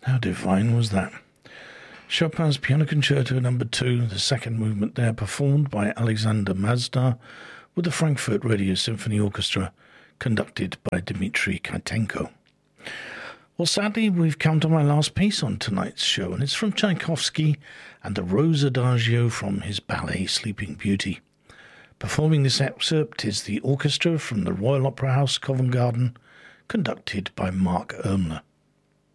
How divine was that? Chopin's Piano Concerto No. 2, the second movement there, performed by Alexander Mazda with the Frankfurt Radio Symphony Orchestra, conducted by Dmitry Khytenko. Well, sadly, we've come to my last piece on tonight's show, and it's from Tchaikovsky and the Rose Adagio from his ballet Sleeping Beauty. Performing this excerpt is the orchestra from the Royal Opera House, Covent Garden, conducted by Mark Ermler.